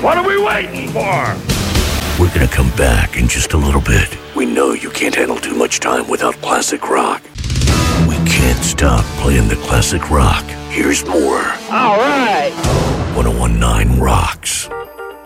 What are we waiting for? We're gonna come back in just a little bit. We know you can't handle too much time without classic rock. We can't stop playing the classic rock. Here's more. All right. 1019 Rocks.